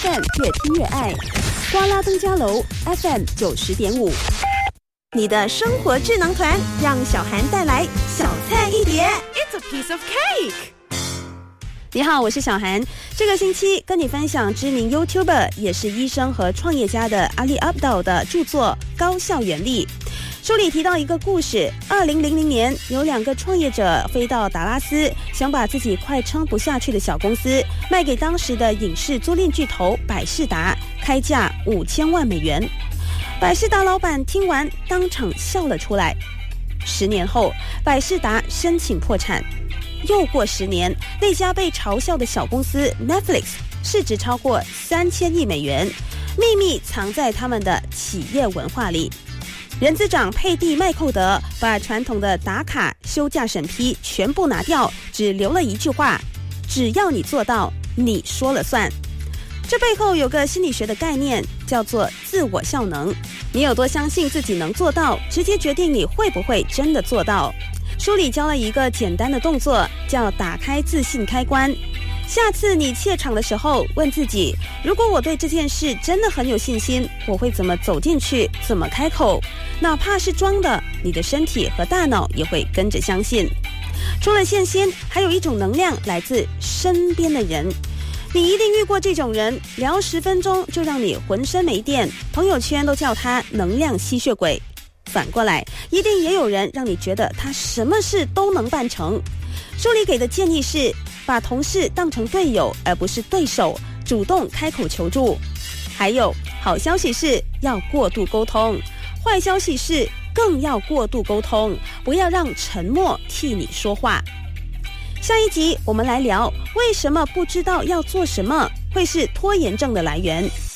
FM 越听越爱，瓜拉登嘉楼 FM 90.5。你的生活智囊团，让小涵带来小菜一碟。 It's a piece of cake。 你好，我是小涵。这个星期跟你分享知名 YouTuber 也是医生和创业家的阿里阿卜道的著作《高效原理》。书里提到一个故事，2000年有2个创业者飞到达拉斯，想把自己快撑不下去的小公司卖给当时的影视租赁巨头百视达，开价5000万美元。百视达老板听完当场笑了出来。10年后，百视达申请破产。又过10年，那家被嘲笑的小公司 Netflix 市值超过3000亿美元，秘密藏在他们的企业文化里。人资长佩蒂麦寇德把传统的打卡休假审批全部拿掉，只留了一句话：只要你做到，你说了算。这背后有个心理学的概念，叫做自我效能。你有多相信自己能做到，直接决定你会不会真的做到。书里教了一个简单的动作，叫打开自信开关。下次你怯场的时候，问自己，如果我对这件事真的很有信心，我会怎么走进去，怎么开口？哪怕是装的，你的身体和大脑也会跟着相信。除了信心，还有一种能量来自身边的人。你一定遇过这种人，聊10分钟就让你浑身没电，朋友圈都叫他能量吸血鬼。反过来，一定也有人让你觉得他什么事都能办成。书里给的建议是，把同事当成队友而不是对手，主动开口求助。还有，好消息是要过度沟通，坏消息是更要过度沟通，不要让沉默替你说话。下一集我们来聊，为什么不知道要做什么会是拖延症的来源。